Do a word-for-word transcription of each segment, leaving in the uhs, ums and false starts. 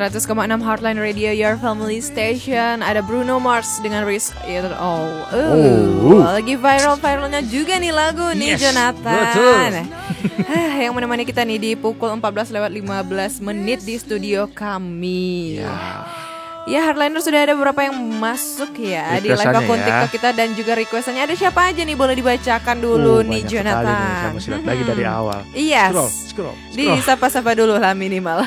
seratus koma enam Heartline Radio, your family station. Ada Bruno Mars dengan Risk It All. Uh, oh. Lagi viral-viralnya juga nih lagu nih, yes, Jonathan. Yang menemani kita nih di pukul empat belas lewat lima belas menit di studio kami. Yeah. Ya, Hardliner sudah ada beberapa yang masuk ya di live akun ya. TikTok kita dan juga requestannya. Ada siapa aja nih, boleh dibacakan dulu uh, nih Jonathan. Nih, saya mesti lihat hmm. lagi dari awal. Yes. Scroll, scroll, scroll. Di sapa-sapa dulu lah minimal.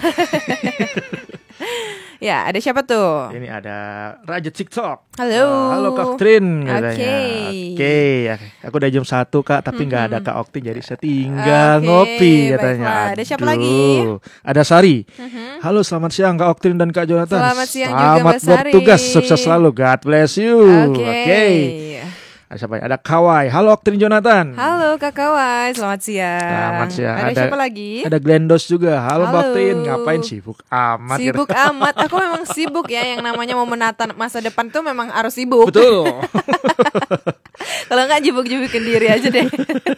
Ya, ada siapa tuh? Ini ada Raja TikTok. Halo. Uh, halo Kak Trin katanya. Oke. Okay. Okay. Aku udah jam satu Kak, tapi nggak mm-hmm. ada Kak Okti, jadi saya tinggal okay, ngopi katanya. Baiklah. Ada siapa lagi? Ada Sari. Mm-hmm. Halo, selamat siang Kak Oktrin dan Kak Jonathan. Selamat siang selamat juga Mbak Sari. bertugas, sukses selalu. God bless you. Oke. Okay. Okay. Ada siapa? Ada Kawai. Halo Oktrin Jonathan. Halo Kak Kawai, selamat siang. Selamat siang. Ada, ada siapa lagi? Ada Glendos juga. Halo, Halo. Oktrin, ngapain sibuk amat? Sibuk gitu. amat. Aku memang sibuk ya, yang namanya mau menata masa depan tuh memang harus sibuk. Betul. Kalau enggak jibuk-jibukin diri aja deh.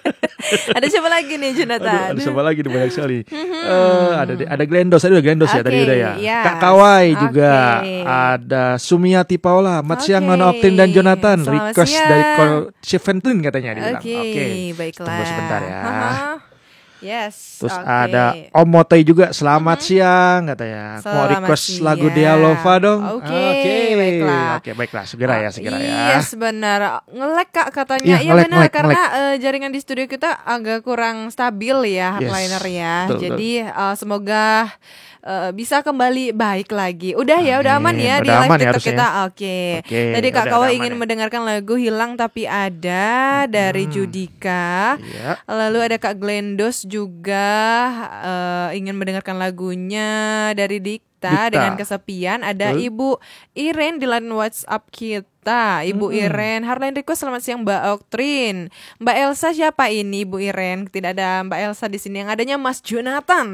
Ada siapa lagi nih Jonathan? Aduh, ada siapa lagi nih, banyak sekali. uh, ada ada Glendos, ada Glendos okay, ya tadi udah ya. Yes. Kak Kawai juga. Okay. Ada Sumiati Paula. Mat okay. siang Nona Oktrin dan Jonathan. Selamat request siang. dari Seventeen katanya dibilang. Oke, okay. okay. baiklah. Tunggu sebentar ya. Uh-huh. Yes. Terus okay. ada Om Motei juga, selamat mm-hmm. siang katanya. Selamat mau request siang. lagu Dialova dong. Oke, okay, okay. baiklah. Oke, okay, baiklah. Segera uh, ya, segera ya. Yes, benar. Ngelek Kak katanya. Iya, ya, ngelek, benar ngelek, karena ngelek. Uh, jaringan di studio kita agak kurang stabil ya, Hardliner yes, ya. Betul, Jadi uh, semoga Uh, bisa kembali baik lagi. Udah ya, udah aman ya udah di live aman TikTok ya, kita. Oke. Okay. Okay. Tadi Kak Kawa ingin ya. mendengarkan lagu Hilang Tapi Ada hmm. dari Judika. Yeah. Lalu ada Kak Glendos juga uh, ingin mendengarkan lagunya dari Dikta, Dikta dengan Kesepian. Ada hmm. Ibu Iren di line WhatsApp kita. Ibu hmm. Iren, Hardline request selamat siang Mbak Oktrin. Mbak Elsa siapa ini Ibu Iren? Tidak ada Mbak Elsa di sini, yang adanya Mas Jonathan.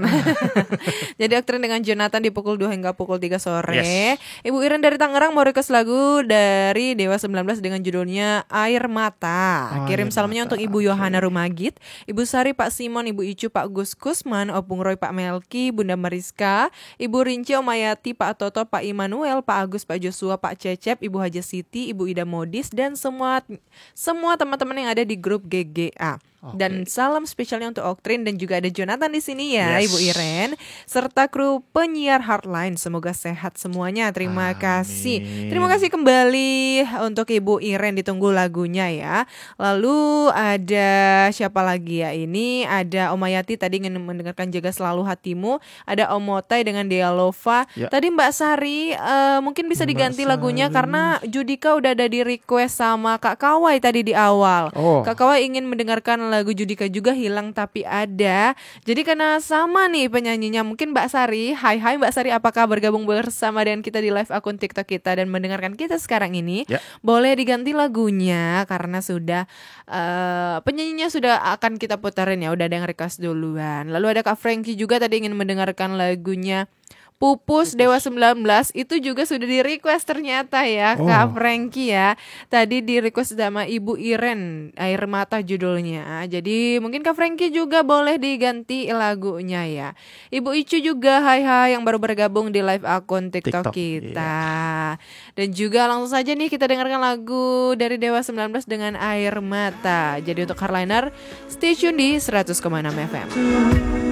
Jadi Oktrin dengan Jonathan di pukul dua hingga pukul tiga sore. Yes. Ibu Iren dari Tangerang mau request lagu dari Dewa sembilan belas dengan judulnya Air Mata. Oh, Kirim salamnya untuk Ibu Yohana Rumagit, Ibu Sari, Pak Simon, Ibu Icu, Pak Gus Kusman, Opung Roy, Pak Melki, Bunda Mariska, Ibu Rinci, Om Ayati, Pak Toto, Pak Immanuel, Pak Agus, Pak Joshua, Pak Cecep, Ibu Haja Siti, Ibu Ida Modis, dan semua semua teman-teman yang ada di grup G G A. Okay. Dan salam spesialnya untuk Oktrin dan juga ada Jonathan di sini ya, yes. Ibu Iren, serta kru penyiar Hardline. Semoga sehat semuanya. Terima Amin. kasih. Terima kasih kembali untuk Ibu Iren, ditunggu lagunya ya. Lalu ada siapa lagi ya? Ini ada Om Ayati tadi ingin mendengarkan Jaga Selalu Hatimu. Ada Om Motai dengan Dialova. Ya. Tadi Mbak Sari uh, mungkin bisa diganti Mbak lagunya Sari. Karena Judika udah ada di request sama Kak Kawai tadi di awal. Oh. Kak Kawai ingin mendengarkan lagu Judika juga Hilang Tapi Ada. Jadi karena sama nih penyanyinya, mungkin Mbak Sari, hai hai Mbak Sari, apakah bergabung bersama dengan kita di live akun TikTok kita dan mendengarkan kita sekarang ini? Ya. Boleh diganti lagunya karena sudah uh, penyanyinya sudah akan kita putarin ya, udah ada yang request duluan. Lalu ada Kak Frankie juga tadi ingin mendengarkan lagunya Pupus Dewa sembilan belas, itu juga sudah di request ternyata ya, oh. Kak Frankie ya. Tadi di request sama Ibu Iren, Air Mata judulnya. Jadi mungkin Kak Frankie juga boleh diganti lagunya ya. Ibu Icu juga hai hai yang baru bergabung di live akun TikTok, TikTok kita. Iya. Dan juga langsung saja nih kita dengarkan lagu dari Dewa sembilan belas dengan Air Mata. Jadi untuk Hardliner, stay tune di seratus koma enam F M.